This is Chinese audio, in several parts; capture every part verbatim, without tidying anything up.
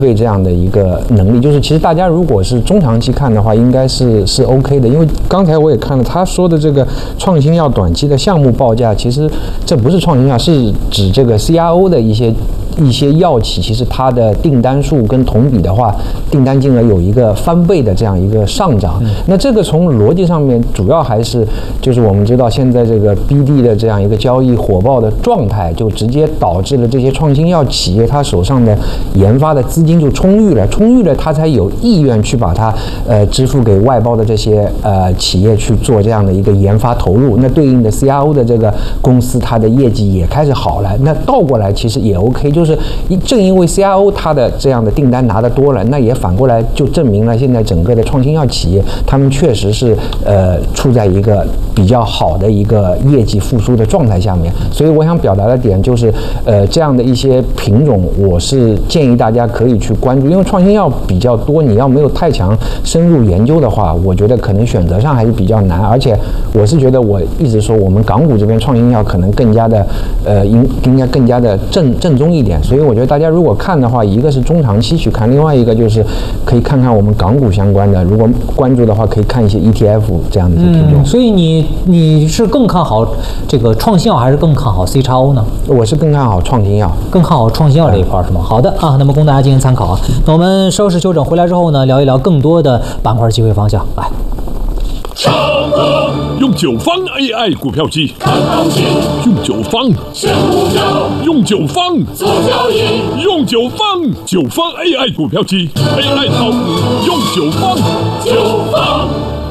对这样的一个能力，就是其实大家如果是中长期看的话，应该是是 OK 的。因为刚才我也看了他说的这个创新药短期的项目报价，其实这不是创新药，是指这个 C R O 的一些一些药企，其实它的订单数跟同比的话，订单金额有一个翻倍的这样一个上涨。嗯、那这个从逻辑上面，主要还是就是我们知道现在这个 B D 的这样一个交易火爆的状态，就直接导致了这些创新药企业它手上的研发的资金就充裕了，充裕了，他才有意愿去把它呃支付给外包的这些呃企业去做这样的一个研发投入。那对应的 C R O 的这个公司，它的业绩也开始好了。那倒过来其实也 OK， 就是正因为 C R O 它的这样的订单拿得多了，那也反过来就证明了现在整个的创新药企业，他们确实是呃处在一个比较好的一个业绩复苏的状态下面。所以我想表达的点就是，呃这样的一些品种，我是建议大家可以去关注，因为创新药比较多，你要没有太强深入研究的话，我觉得可能选择上还是比较难。而且我是觉得，我一直说我们港股这边创新药可能更加的，呃，应应该更加的正正宗一点。所以我觉得大家如果看的话，一个是中长期去看，另外一个就是可以看看我们港股相关的，如果关注的话，可以看一些 E T F 这样的一些品种。 嗯，所以你你是更看好这个创新药，还是更看好 C X O 呢？ 我是更看好创新药， 更看好创新药这一块是吗？好的啊，那么供大家进行参考啊。那我们稍事休整，回来之后呢，聊一聊更多的板块机会方向。来， 用九方 A I 股票机，用九方用九方做交易，用九方九方 A I 股票机 ，A I 炒股用九方九方。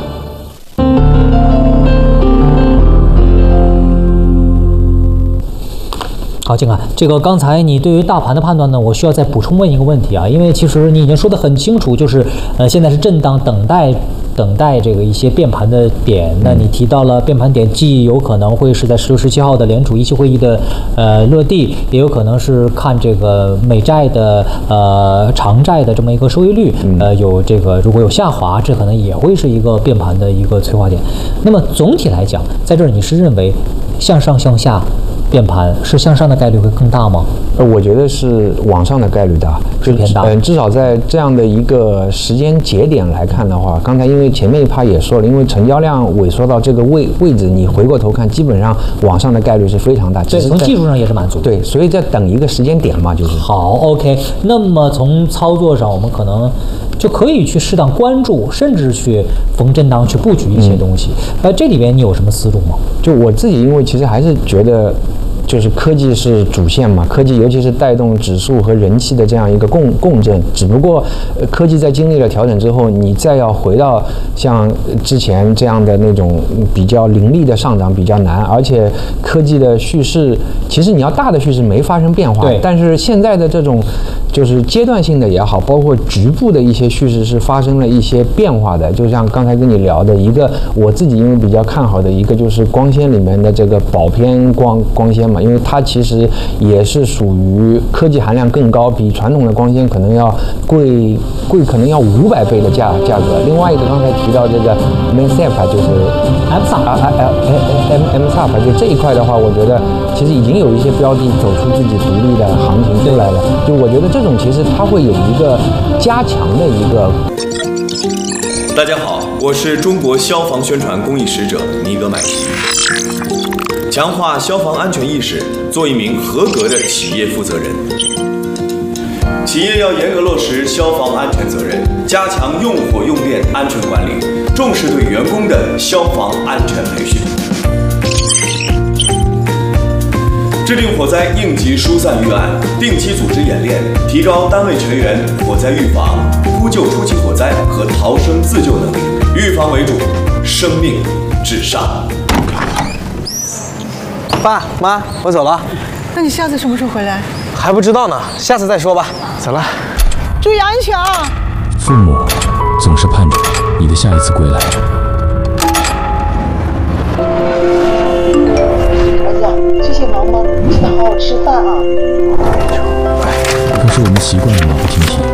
好，静涵，这个刚才你对于大盘的判断呢，我需要再补充问一个问题啊，因为其实你已经说得很清楚，就是呃现在是震荡等待等待这个一些变盘的点。那你提到了变盘点，既有可能会是在十六、十七号的联储议息会议的呃落地，也有可能是看这个美债的呃长债的这么一个收益率，呃有这个如果有下滑，这可能也会是一个变盘的一个催化点。那么总体来讲，在这儿你是认为向上向下变盘是向上的概率会更大吗？ 呃，我觉得是往上的概率大， 是偏大。 嗯、呃，至少在这样的一个时间节点来看的话，刚才因为前面一趴也说了，因为成交量萎缩到这个位位置，你回过头看，基本上往上的概率是非常大。 对，从技术上也是满足。 对，所以在等一个时间点嘛，就是。 好 ，OK。那么从操作上，我们可能就可以去适当关注，甚至去逢震荡去布局一些东西。嗯、呃，这里边你有什么思路吗？ 就我自己，因为其实还是觉得。就是科技是主线嘛，科技尤其是带动指数和人气的这样一个共共振。只不过，呃，科技在经历了调整之后，你再要回到像之前这样的那种比较凌厉的上涨比较难。而且科技的叙事，其实你要大的叙事没发生变化， 对。 但是现在的这种就是阶段性的也好，包括局部的一些叙事是发生了一些变化的。就像刚才跟你聊的一个，我自己因为比较看好的一个就是光纤里面的这个宝偏光光纤嘛。因为它其实也是属于科技含量更高，比传统的光纤可能要贵贵可能要五百倍的价价格。另外一个刚才提到这个 M S A P 就是 M S A P 啊啊 M M S A P 就这一块的话，我觉得其实已经有一些标的走出自己独立的行情出来了。就我觉得这种其实它会有一个加强的一个。 大家好，我是中国消防宣传公益使者尼格买提。强化消防安全意识，做一名合格的企业负责人。企业要严格落实消防安全责任，加强用火用电安全管理，重视对员工的消防安全培训。制定火灾应急疏散预案，定期组织演练，提高单位全员火灾预防、扑救初期火灾和逃生自救能力。预防为主，生命至上。 爸妈，我走了。 那你下次什么时候回来？ 还不知道呢，下次再说吧。走了， 注意安全啊！ 父母总是盼着你的下一次归来。 儿子，这些忙吗？记得好好吃饭啊。 可是我们习惯了马不停蹄。